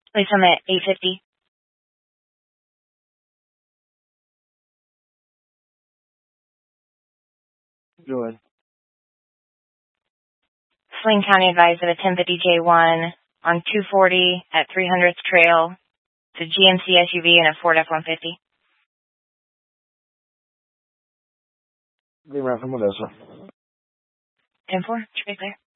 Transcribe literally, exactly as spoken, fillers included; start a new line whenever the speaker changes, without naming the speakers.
Please summit eight fifty.
Go ahead.
Sling County advised of a ten fifty J one on two forty at three hundredth Trail. It's a G M C S U V and a Ford F one fifty.
Green Route from Odessa.
ten four, should be clear.